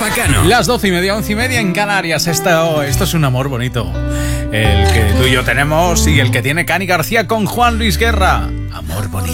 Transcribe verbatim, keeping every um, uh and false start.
Rafa Cano. Las doce y media, once y media en Canarias. Esto, esto es un amor bonito. El que tú y yo tenemos y el que tiene Cani García con Juan Luis Guerra. Amor bonito.